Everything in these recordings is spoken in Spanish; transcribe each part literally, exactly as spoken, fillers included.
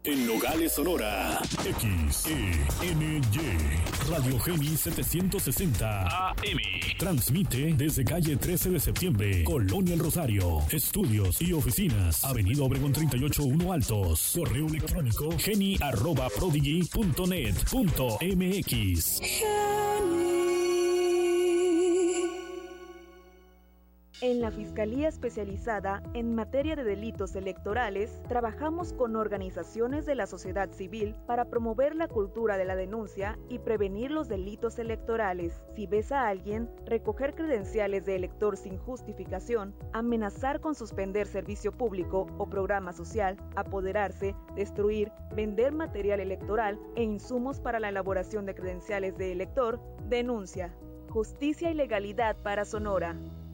En Nogales, Sonora. X E N Y. Radio Geni setecientos sesenta A M. Transmite desde calle trece de septiembre, Colonia El Rosario. Estudios y oficinas. Avenida Obregón treinta y ocho uno Altos. Correo electrónico geni arroba prodigy punto net punto m x. En la Fiscalía Especializada en Materia de Delitos Electorales, trabajamos con organizaciones de la sociedad civil para promover la cultura de la denuncia y prevenir los delitos electorales. Si ves a alguien recoger credenciales de elector sin justificación, amenazar con suspender servicio público o programa social, apoderarse, destruir, vender material electoral e insumos para la elaboración de credenciales de elector, denuncia. Justicia y legalidad para Sonora.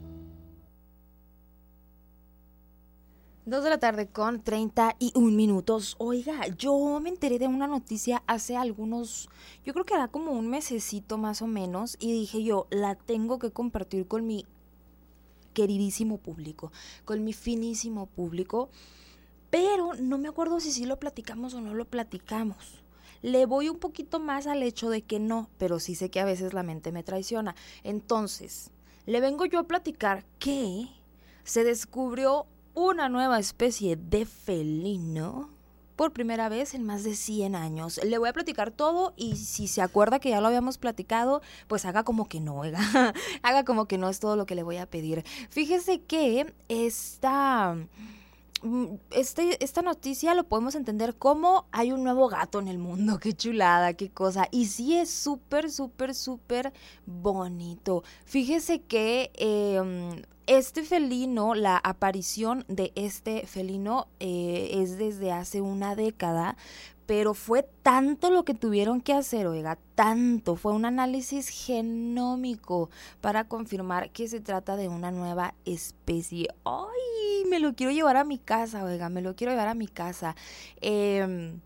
Dos de la tarde con treinta y un minutos. Oiga, yo me enteré de una noticia hace algunos, yo creo que era como un mesecito más o menos, y dije yo, la tengo que compartir con mi queridísimo público, con mi finísimo público, pero no me acuerdo si sí lo platicamos o no lo platicamos. Le voy un poquito más al hecho de que no, pero sí sé que a veces la mente me traiciona. Entonces, le vengo yo a platicar que se descubrió una nueva especie de felino por primera vez en más de cien años. Le voy a platicar todo y si se acuerda que ya lo habíamos platicado, pues haga como que no, oiga. Haga como que no es todo lo que le voy a pedir. Fíjese que esta, este, esta noticia lo podemos entender como hay un nuevo gato en el mundo. Qué chulada, qué cosa. Y sí es súper, súper, súper bonito. Fíjese que Eh, Este felino, la aparición de este felino eh, es desde hace una década, pero fue tanto lo que tuvieron que hacer, oiga, tanto, fue un análisis genómico para confirmar que se trata de una nueva especie. ¡Ay! Me lo quiero llevar a mi casa, oiga, me lo quiero llevar a mi casa. Eh,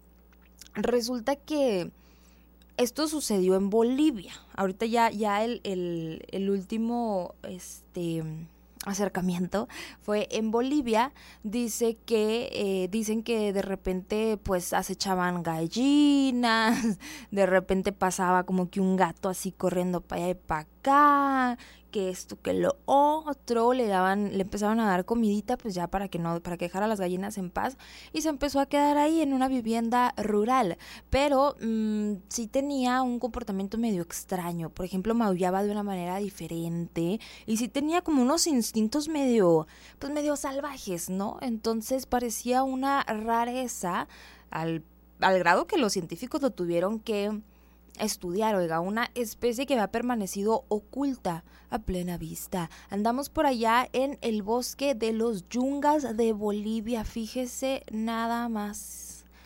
resulta que esto sucedió en Bolivia. Ahorita ya, ya el, el, el último, este... acercamiento fue en Bolivia. Dice que eh, dicen que de repente pues acechaban gallinas, de repente pasaba como que un gato así corriendo para allá y para acá, que esto, que lo otro, le daban, le empezaron a dar comidita pues ya para que no, para que dejara las gallinas en paz, y se empezó a quedar ahí en una vivienda rural, pero mmm, sí tenía un comportamiento medio extraño. Por ejemplo, maullaba de una manera diferente y sí tenía como unos instintos medio, pues medio salvajes, ¿no? Entonces parecía una rareza al, al grado que los científicos lo tuvieron que estudiar, oiga, una especie que había permanecido oculta a plena vista. Andamos por allá en el bosque de los Yungas de Bolivia, fíjese nada más.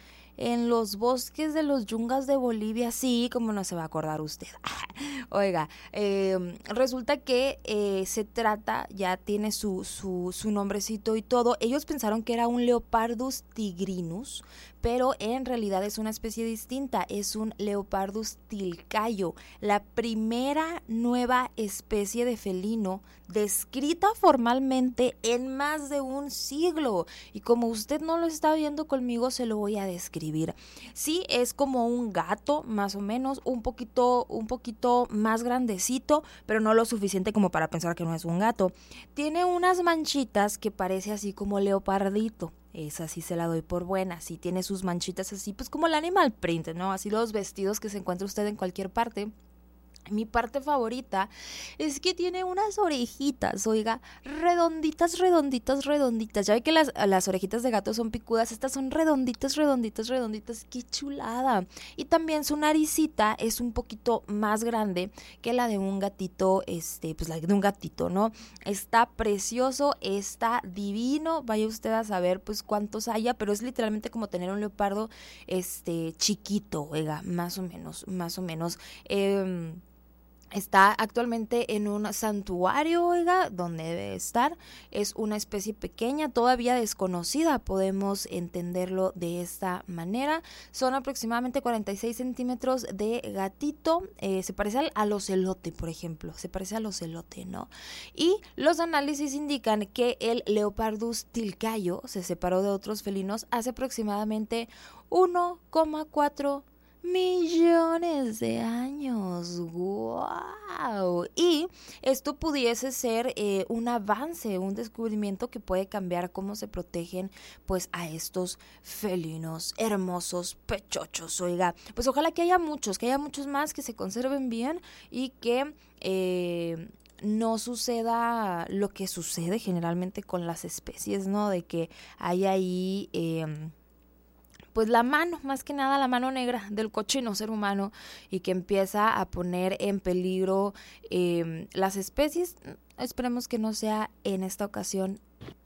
En los bosques de los Yungas de Bolivia, sí, como no se va a acordar usted. Oiga, eh, resulta que eh, se trata, ya tiene su, su, su nombrecito y todo. Ellos pensaron que era un Leopardus tigrinus, pero en realidad es una especie distinta, es un Leopardus tilcayo, la primera nueva especie de felino descrita formalmente en más de un siglo. Y como usted no lo está viendo conmigo, se lo voy a describir. Sí, es como un gato, más o menos, un poquito, un poquito más grandecito, pero no lo suficiente como para pensar que no es un gato. Tiene unas manchitas que parece así como leopardito. Esa sí se la doy por buena. Sí tiene sus manchitas así, pues como el animal print, ¿no? Así los vestidos que se encuentra usted en cualquier parte. Mi parte favorita es que tiene unas orejitas, oiga, redonditas, redonditas, redonditas. Ya ve que las, las orejitas de gato son picudas, estas son redonditas, redonditas, redonditas. ¡Qué chulada! Y también su naricita es un poquito más grande que la de un gatito, este, pues la de un gatito, ¿no? Está precioso, está divino. Vaya usted a saber, pues, cuántos haya, pero es literalmente como tener un leopardo, este, chiquito, oiga, más o menos, más o menos. Eh... Está actualmente en un santuario, oiga, donde debe estar. Es una especie pequeña, todavía desconocida, podemos entenderlo de esta manera. Son aproximadamente cuarenta y seis centímetros de gatito. Eh, se parece al, al ocelote, por ejemplo. Se parece al ocelote, ¿no? Y los análisis indican que el Leopardus tilcayo se separó de otros felinos hace aproximadamente uno coma cuatro millones de años. ¡Wow! Y esto pudiese ser eh, un avance, un descubrimiento que puede cambiar cómo se protegen pues a estos felinos hermosos, pechochos. Oiga, pues ojalá que haya muchos, que haya muchos más, que se conserven bien y que eh, no suceda lo que sucede generalmente con las especies, ¿no? De que hay ahí Eh, pues la mano, más que nada la mano negra del cochino ser humano, y que empieza a poner en peligro eh, las especies. Esperemos que no sea en esta ocasión